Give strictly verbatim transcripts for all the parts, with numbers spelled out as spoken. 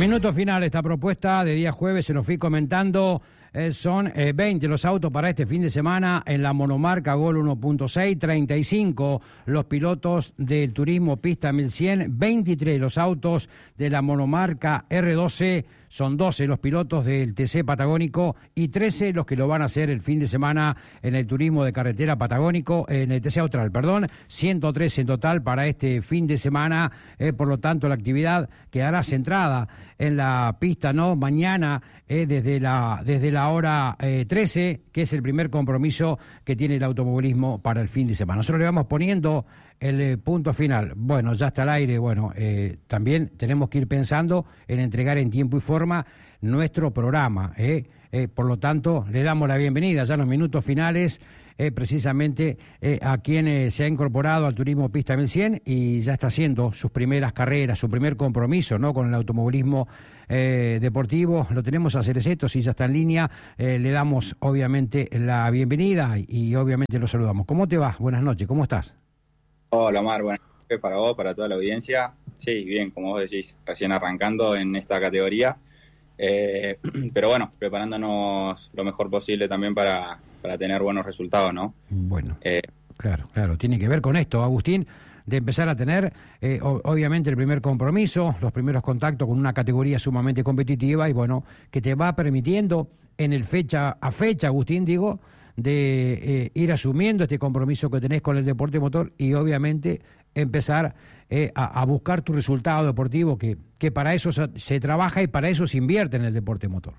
Minuto final, esta propuesta de día jueves, se nos fui comentando, eh, son eh, veinte los autos para este fin de semana en la monomarca Gol uno punto seis, treinta y cinco los pilotos del Turismo Pista mil cien, veintitrés los autos de la monomarca R doce, son doce los pilotos del T C Patagónico y trece los que lo van a hacer el fin de semana en el Turismo de Carretera Patagónico, en el T C Austral, perdón, ciento trece en total para este fin de semana, eh, por lo tanto la actividad quedará centrada en la pista, ¿no? Mañana, eh, desde la desde la hora eh, trece, que es el primer compromiso que tiene el automovilismo para el fin de semana. Nosotros le vamos poniendo el eh, punto final. Bueno, ya está al aire. Bueno, eh, también tenemos que ir pensando en entregar en tiempo y forma nuestro programa. Eh, eh, por lo tanto, le damos la bienvenida ya en los minutos finales, eh, precisamente eh, a quien eh, se ha incorporado al Turismo Pista mil cien y ya está haciendo sus primeras carreras, su primer compromiso, ¿no?, con el automovilismo eh, deportivo. Lo tenemos a Cereceto, si ya está en línea, eh, le damos obviamente la bienvenida y, y obviamente lo saludamos. ¿Cómo te va? Buenas noches, ¿cómo estás? Hola Omar, buenas noches para vos, para toda la audiencia. Sí, bien, como vos decís, recién arrancando en esta categoría, eh, pero bueno, preparándonos lo mejor posible también para, para tener buenos resultados, ¿no? Bueno, eh, claro, claro, tiene que ver con esto, Agustín, de empezar a tener, eh, obviamente, el primer compromiso, los primeros contactos con una categoría sumamente competitiva y bueno, que te va permitiendo en el fecha a fecha, Agustín, digo, de eh, ir asumiendo este compromiso que tenés con el deporte motor y obviamente empezar eh, a, a buscar tu resultado deportivo, que, que para eso se, se trabaja y para eso se invierte en el deporte motor.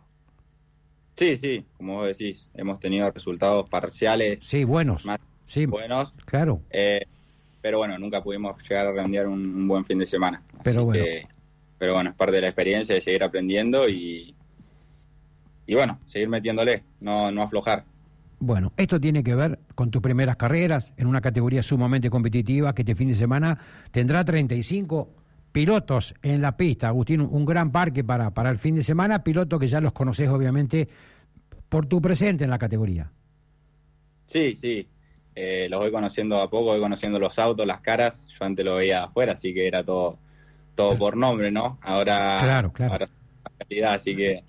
Sí, sí, como vos decís, hemos tenido resultados parciales. Sí, buenos. Más sí, buenos. Claro. Eh, pero bueno, nunca pudimos llegar a rendir un, un buen fin de semana. Así pero bueno. Que, pero bueno, es parte de la experiencia de seguir aprendiendo y, y bueno, seguir metiéndole, no, no aflojar. Bueno, esto tiene que ver con tus primeras carreras en una categoría sumamente competitiva que este fin de semana tendrá treinta y cinco pilotos en la pista. Agustín, un gran parque para, para el fin de semana, pilotos que ya los conoces obviamente por tu presente en la categoría. Sí, sí, eh, los voy conociendo a poco, voy conociendo los autos, las caras. Yo antes lo veía de afuera, así que era todo todo por nombre, ¿no? Ahora, claro, claro. Ahora es realidad, así que...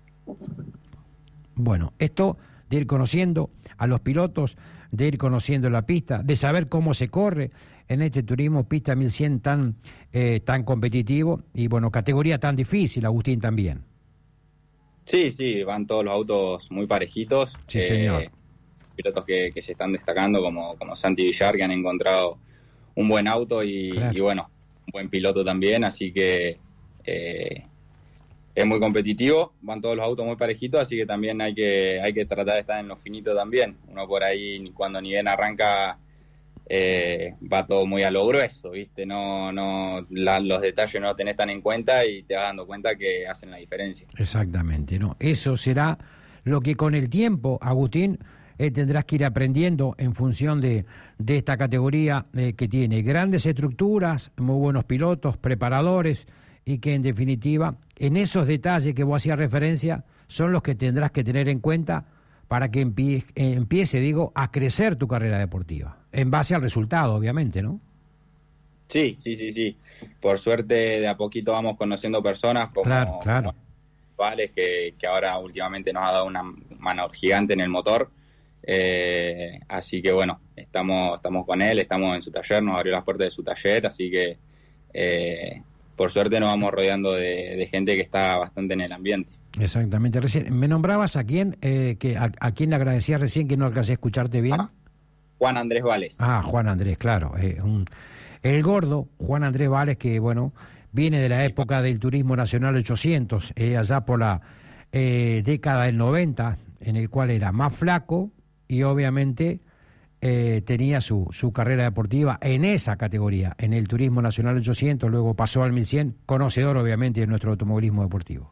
Bueno, esto de ir conociendo a los pilotos, de ir conociendo la pista, de saber cómo se corre en este Turismo Pista mil cien tan, eh, tan competitivo y, bueno, categoría tan difícil, Agustín, también. Sí, sí, van todos los autos muy parejitos. Sí, eh, señor. Pilotos que, que se están destacando, como, como Santi Villar, que han encontrado un buen auto y, claro. y bueno, un buen piloto también, así que... Eh, es muy competitivo, van todos los autos muy parejitos, así que también hay que hay que tratar de estar en lo finito también. Uno por ahí, cuando ni bien arranca, eh, va todo muy a lo grueso, ¿viste? No, no, la, los detalles no los tenés tan en cuenta y te vas dando cuenta que hacen la diferencia. Exactamente, ¿no? Eso será lo que con el tiempo, Agustín, eh, tendrás que ir aprendiendo en función de, de esta categoría eh, que tiene grandes estructuras, muy buenos pilotos, preparadores, y que en definitiva, en esos detalles que vos hacías referencia, son los que tendrás que tener en cuenta para que empie, eh, empiece, digo, a crecer tu carrera deportiva, en base al resultado, obviamente, ¿no? Sí, sí, sí, sí. Por suerte, de a poquito vamos conociendo personas como, claro, claro. como Vales, que, que ahora últimamente nos ha dado una mano gigante en el motor. Eh, así que bueno, estamos, estamos con él, estamos en su taller, nos abrió las puertas de su taller, así que... Eh, por suerte nos vamos rodeando de, de gente que está bastante en el ambiente. Exactamente. Recién, ¿me nombrabas a quién, eh, que a, a quién le agradecías recién que no alcancé a escucharte bien? Ah, Juan Andrés Vales. Ah, Juan Andrés, claro. Eh, un, el gordo, Juan Andrés Vales, que bueno, viene de la época del Turismo Nacional ochocientos, eh, allá por la eh, década del noventa, en el cual era más flaco y obviamente... Eh, tenía su, su carrera deportiva en esa categoría, en el Turismo Nacional ochocientos, luego pasó al mil cien, conocedor obviamente de nuestro automovilismo deportivo.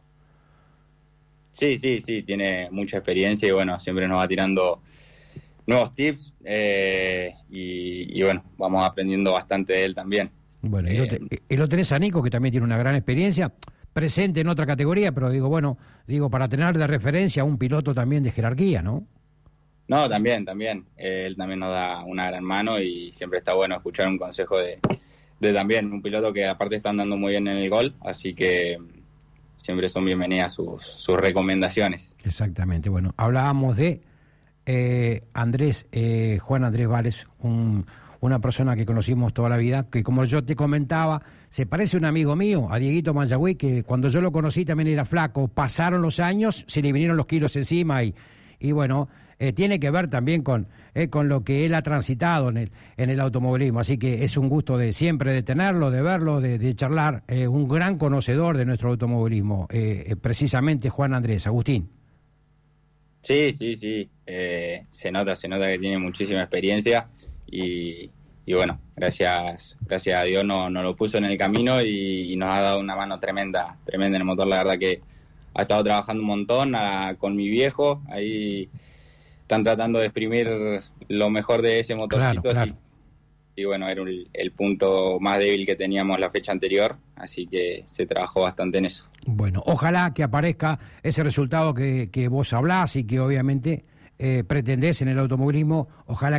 Sí, sí, sí, tiene mucha experiencia y bueno, siempre nos va tirando nuevos tips eh, y, y bueno, vamos aprendiendo bastante de él también. Bueno, y, lo te, y lo tenés a Nico, que también tiene una gran experiencia, presente en otra categoría, pero digo, bueno, digo, para tener de referencia a un piloto también de jerarquía, ¿no? No, también, también. Eh, él también nos da una gran mano y siempre está bueno escuchar un consejo de, de también un piloto que aparte está andando muy bien en el gol, así que siempre son bienvenidas sus, sus recomendaciones. Exactamente, bueno, hablábamos de eh, Andrés, eh, Juan Andrés Vales, un, una persona que conocimos toda la vida, que como yo te comentaba, se parece a un amigo mío, a Dieguito Mayagüey, que cuando yo lo conocí también era flaco, pasaron los años, se le vinieron los kilos encima y, y bueno, eh, tiene que ver también con, eh, con lo que él ha transitado en el, en el automovilismo, así que es un gusto de siempre de tenerlo, de verlo, de, de charlar, eh, un gran conocedor de nuestro automovilismo, eh, eh, precisamente Juan Andrés. Agustín. Sí, sí, sí, eh, se nota, se nota que tiene muchísima experiencia y, y bueno, gracias gracias a Dios nos no lo puso en el camino y, y nos ha dado una mano tremenda, tremenda en el motor. La verdad que ha estado trabajando un montón a, con mi viejo, ahí están tratando de exprimir lo mejor de ese motorcito. Claro, claro. Y, y bueno, era el, el punto más débil que teníamos la fecha anterior, así que se trabajó bastante en eso. Bueno, ojalá que aparezca ese resultado que, que vos hablás y que obviamente eh, pretendés en el automovilismo, ojalá